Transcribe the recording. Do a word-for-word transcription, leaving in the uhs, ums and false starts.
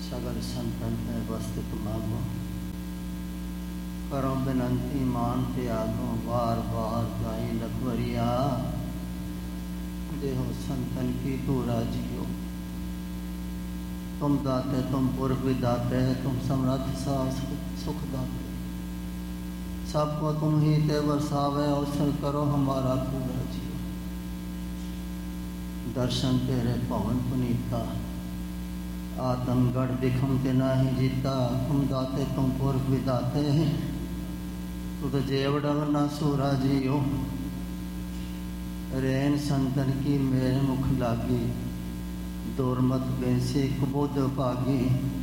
सगल संतन में वस्तित मांगो, करो बिनंती मान त्यागो, बार बार गाई लखवरिया, देहो संतन की पूरा जियो। तुम दाते तुम पुरख विदाते, तुम समर्थ सास सुख दाते, सबको तुम ही ते बरसावे, अवसर करो हमारा पूरा जियो। दर्शन तेरे पवन पुनीता, आतमगढ़ बिखम के नाही जीता, तुम दाते तुम पुरख विदाते, तुद जेवड़व न सूरा जियो। रेन संतन की मेरे मुख लागी, दुर्मत बेसी कुबोध पागी,